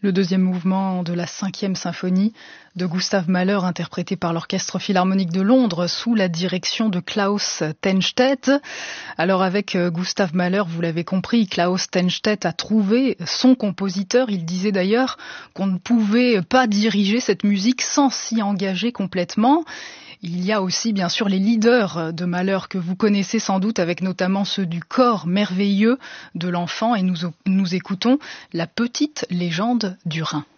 Le deuxième mouvement de la 5e symphonie de Gustav Mahler, interprété par l'Orchestre Philharmonique de Londres sous la direction de Klaus Tennstedt. Alors avec Gustav Mahler, vous l'avez compris, Klaus Tennstedt a trouvé son compositeur. Il disait d'ailleurs qu'on ne pouvait pas diriger cette musique sans s'y engager complètement. Il y a aussi bien sûr les leaders de Mahler que vous connaissez sans doute, avec notamment ceux du corps merveilleux de l'enfant, et nous écoutons La petite légende du Rhin.